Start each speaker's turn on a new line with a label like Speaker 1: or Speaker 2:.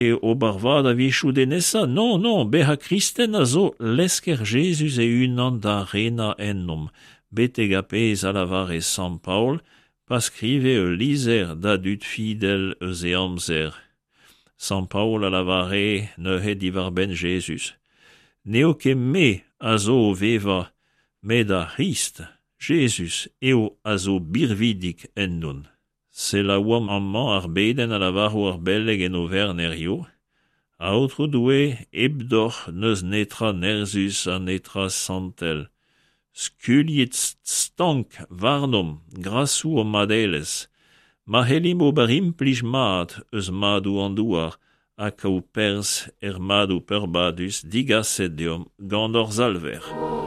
Speaker 1: E o barvad a vichou denessa, non, beha Kristen a zo lesker Jesus e unan da rena ennom, beteg a pez a lavar e Sant Paul, pa skrive e liser da dut fidel eus e amzer. Sant Paul a lavare neuhe divar ben Jesus. Neo ket me a zo o veva, me da Christ, Jesus eo a zo birvidik en nun. Se la oam amman ar beden a lavaro ar belleg en o vernerio, a outro doue ebdor neus netra nerzus a netra santel. Skuliet stank varnom, grasou o madeles, ma helim o barim plij mat eus madou an douar, ha kao pers madu perbadus digaset deom gant ur zalver.